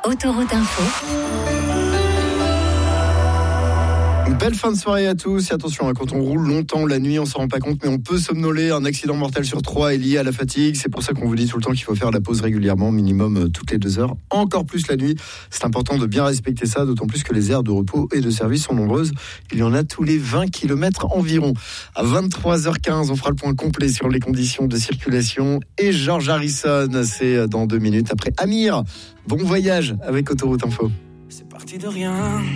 Autoroute Info. Belle fin de soirée à tous et attention, quand on roule longtemps la nuit, on s'en rend pas compte, mais on peut somnoler. Un accident mortel sur 3 est lié à la fatigue. C'est pour ça qu'on vous dit tout le temps qu'il faut faire la pause régulièrement, minimum toutes les 2 heures, encore plus la nuit. C'est important de bien respecter ça, d'autant plus que les aires de repos et de service sont nombreuses. Il y en a tous les 20 km environ. À 23h15, on fera le point complet sur les conditions de circulation. Et George Harrison, c'est dans 2 minutes après Amir. Bon voyage avec Autoroute Info. C'est parti de rien.